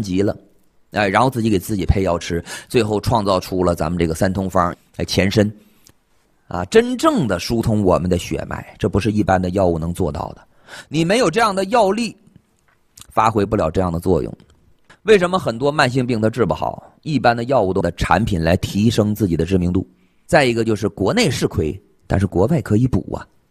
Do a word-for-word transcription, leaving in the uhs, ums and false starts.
极了，哎，然后自己给自己配药吃，最后创造出了咱们这个三通方哎前身，啊，真正的疏通我们的血脉，这不是一般的药物能做到的。你没有这样的药力，发挥不了这样的作用。为什么很多慢性病它治不好？一般的药物都的产品来提升自己的知名度。再一个就是国内是亏，但是国外可以补啊。